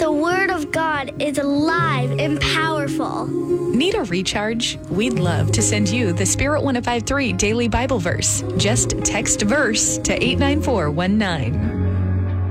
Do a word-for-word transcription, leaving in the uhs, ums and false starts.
The Word of God is alive and powerful. Need a recharge? We'd love to send you the Spirit one oh five three Daily Bible Verse. Just text verse to eight nine four one nine.